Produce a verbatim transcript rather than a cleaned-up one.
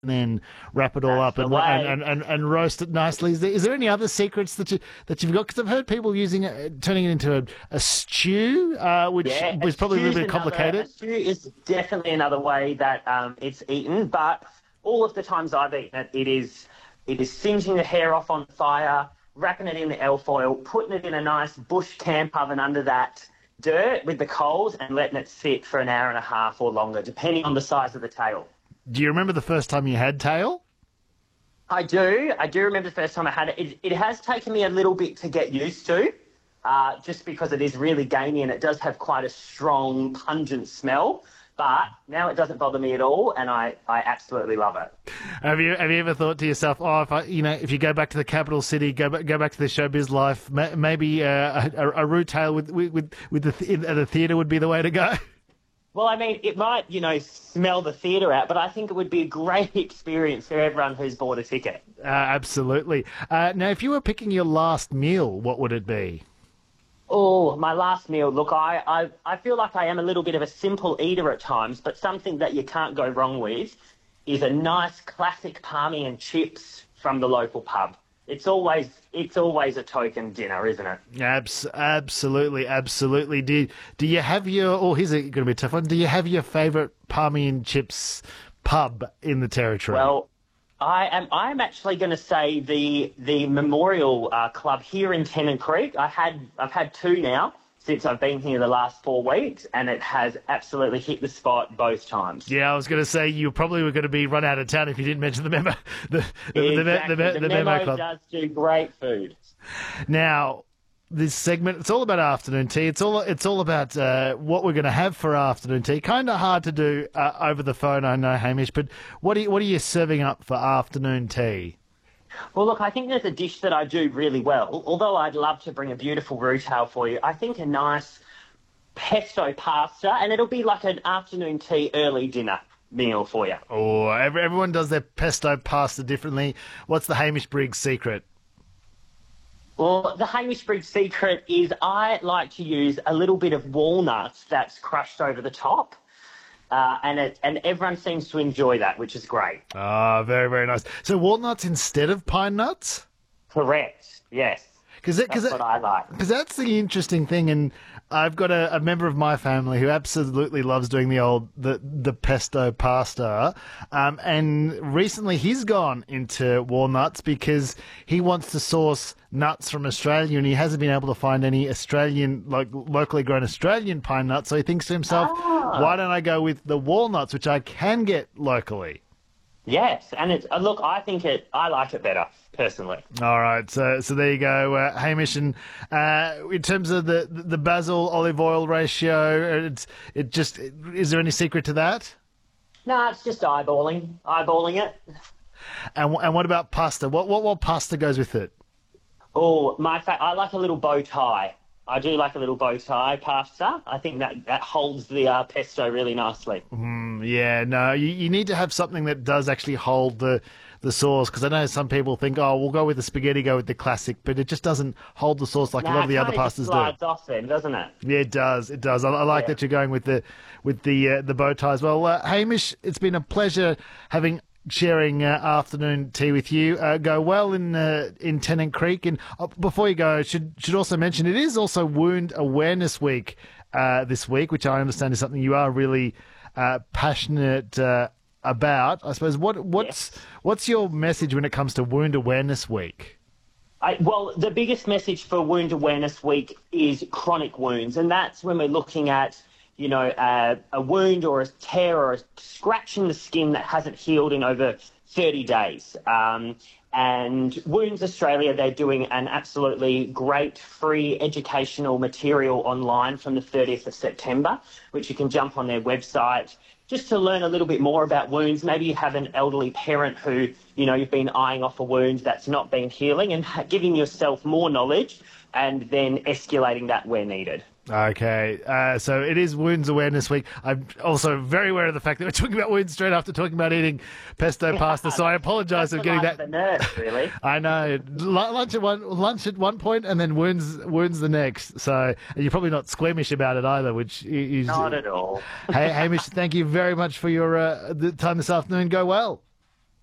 and then wrap it all That's up the and, way. and, and, and roast it nicely. Is there, is there any other secrets that you that you've got? Because I've heard people using it, turning it into a, a stew, uh, which Yeah, a was probably a little stew's bit another. A complicated. stew is definitely another way that um, it's eaten. But all of the times I've eaten it, it is it is singeing the hair off on fire, wrapping it in the alfoil, putting it in a nice bush camp oven under that dirt with the coals, and letting it sit for an hour and a half or longer, depending on the size of the tail. Do you remember the first time you had tail? I do. I do remember the first time I had it. It, it has taken me a little bit to get used to, uh, just because it is really gamey and it does have quite a strong, pungent smell. But now it doesn't bother me at all, and I, I absolutely love it. Have you have you ever thought to yourself, oh, if I, you know, if you go back to the capital city, go back, go back to the showbiz life, ma- maybe uh, a, a, a root tail with with with the th- at the theatre would be the way to go? Well, I mean, it might, you know, smell the theatre out, but I think it would be a great experience for everyone who's bought a ticket. Uh, absolutely. Uh, now, if you were picking your last meal, what would it be? Oh, my last meal. Look, I, I, I feel like I am a little bit of a simple eater at times, but something that you can't go wrong with is a nice classic palmy and chips from the local pub. It's always it's always a token dinner, isn't it? Abs- absolutely, absolutely. Do do you have your? Oh, here's a, going to be a tough one. Do you have your favourite palmy and chips pub in the territory? Well, I am I am actually going to say the the Memorial uh, Club here in Tennant Creek. I had I've had two now since I've been here the last four weeks, and it has absolutely hit the spot both times. Yeah, I was going to say you probably were going to be run out of town if you didn't mention the memo. The the, Exactly. the, the, The, the Memo memo club. does do great food. Now, this segment, it's all about afternoon tea. It's all it's all about uh, what we're going to have for afternoon tea. Kind of hard to do uh, over the phone, I know, Hamish. But what are you, what are you serving up for afternoon tea? Well, look, I think there's a dish that I do really well. Although I'd love to bring a beautiful rotel for you, I think a nice pesto pasta, and it'll be like an afternoon tea, early dinner meal for you. Oh, every, everyone does their pesto pasta differently. What's the Hamish Briggs secret? Well, the Hamish Briggs secret is I like to use a little bit of walnuts that's crushed over the top. Uh, and it, and everyone seems to enjoy that, which is great. Ah, very, very nice. So walnuts instead of pine nuts? Correct. Yes. Because That's what I like. Because that's the interesting thing, and I've got a, a member of my family who absolutely loves doing the old the the pesto pasta, um, and recently he's gone into walnuts because he wants to source nuts from Australia, and he hasn't been able to find any Australian, like locally grown Australian pine nuts. So he thinks to himself, Ah. why don't I go with the walnuts, which I can get locally? Yes, and it's uh, look, I think it. I like it better personally. All right, so so there you go, uh, Hamish. And uh, in terms of the the basil olive oil ratio, it's it just is there any secret to that? No, it's just eyeballing, eyeballing it. And and what about pasta? What what what pasta goes with it? Oh, my fa- I like a little bow tie. I do like a little bow tie pasta. I think that that holds the uh, pesto really nicely. Mm, yeah, no, you, you need to have something that does actually hold the the sauce, because I know some people think, oh, we'll go with the spaghetti, go with the classic, but it just doesn't hold the sauce like a Nah, lot of the it other kinda just pastas slides do. off then, doesn't it? Yeah, it does. It does. I, I like Yeah. that you're going with the with the uh, the bow ties. Well, uh, Hamish, it's been a pleasure having sharing uh, afternoon tea with you. Uh, go well in uh, in Tennant Creek. And uh, before you go, should should also mention it is also Wound Awareness Week uh, this week, which I understand is something you are really uh, passionate uh, about. I suppose what what's Yes. what's your message when it comes to Wound Awareness Week? I, well, the biggest message for Wound Awareness Week is chronic wounds, and that's when we're looking at, you know, uh, a wound or a tear or a scratch in the skin that hasn't healed in over thirty days. Um, and Wounds Australia, they're doing an absolutely great free educational material online from the thirtieth of September, which you can jump on their website just to learn a little bit more about wounds. Maybe you have an elderly parent who, you know, you've been eyeing off a wound that's not been healing, and ha- giving yourself more knowledge and then escalating that where needed. Okay, uh, so it is Wounds Awareness Week. I'm also very aware of the fact that we're talking about wounds straight after talking about eating pesto pasta, so I apologise That's for getting the life that. of the nurse, really. I know Lu- lunch at one lunch at one point, and then wounds wounds the next. So and you're probably not squeamish about it either, which i- is. Not at all. Hey, Hamish, thank you very much for your uh, the time this afternoon. Go well.